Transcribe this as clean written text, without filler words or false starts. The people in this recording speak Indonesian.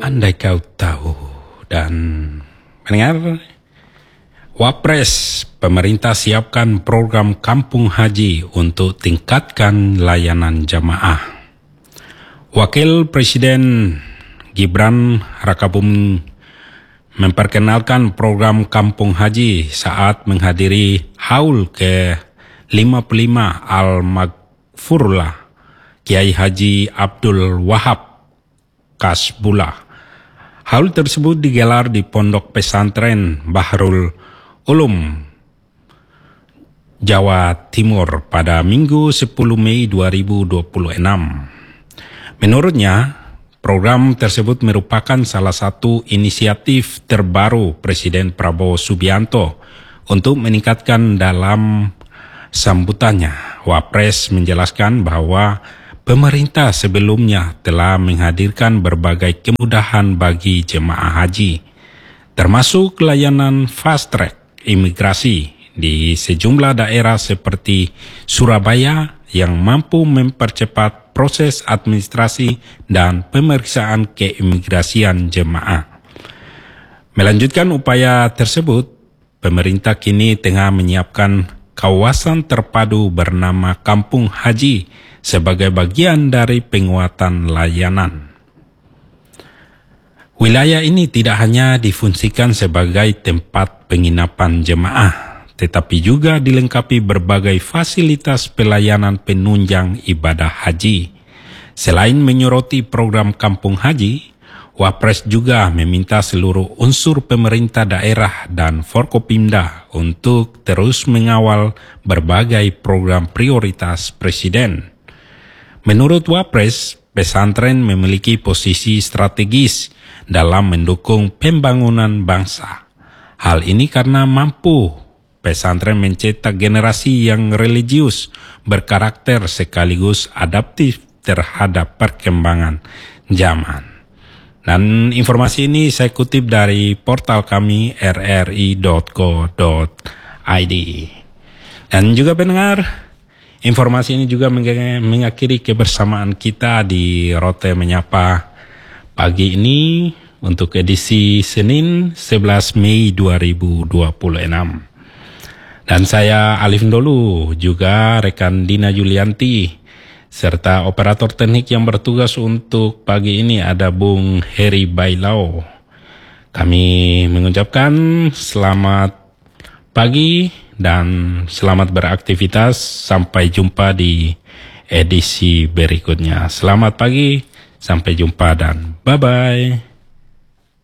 Andai kau tahu. Dan mendengar, Wapres, pemerintah siapkan program kampung haji untuk tingkatkan layanan jamaah. Wakil Presiden Gibran Rakabuming memperkenalkan program kampung haji saat menghadiri haul ke-55 Al-Maghfurullah Kiai Haji Abdul Wahab Kasbullah. Haul tersebut digelar di Pondok Pesantren Bahrul Ulum, Jawa Timur pada Minggu 10 Mei 2026. Menurutnya, program tersebut merupakan salah satu inisiatif terbaru Presiden Prabowo Subianto untuk meningkatkan dalam sambutannya. Wapres menjelaskan bahwa pemerintah sebelumnya telah menghadirkan berbagai kemudahan bagi jemaah haji, termasuk layanan fast track imigrasi di sejumlah daerah seperti Surabaya yang mampu mempercepat proses administrasi dan pemeriksaan keimigrasian jemaah. Melanjutkan upaya tersebut, pemerintah kini tengah menyiapkan kawasan terpadu bernama Kampung Haji sebagai bagian dari penguatan layanan. Wilayah ini tidak hanya difungsikan sebagai tempat penginapan jemaah, tetapi juga dilengkapi berbagai fasilitas pelayanan penunjang ibadah haji. Selain menyoroti program kampung haji, Wapres juga meminta seluruh unsur pemerintah daerah dan Forkopimda untuk terus mengawal berbagai program prioritas Presiden. Menurut Wapres, pesantren memiliki posisi strategis dalam mendukung pembangunan bangsa. Hal ini karena mampu pesantren mencetak generasi yang religius, berkarakter sekaligus adaptif terhadap perkembangan zaman. Dan informasi ini saya kutip dari portal kami rri.co.id. Dan juga pendengar, informasi ini juga mengakhiri kebersamaan kita di Rote Menyapa pagi ini untuk edisi Senin 11 Mei 2026. Dan saya Alif Ndolu, juga rekan Dina Julianti, serta operator teknik yang bertugas untuk pagi ini ada Bung Heri Bailau. Kami mengucapkan selamat pagi dan selamat beraktivitas. Sampai jumpa di edisi berikutnya. Selamat pagi, sampai jumpa dan bye-bye.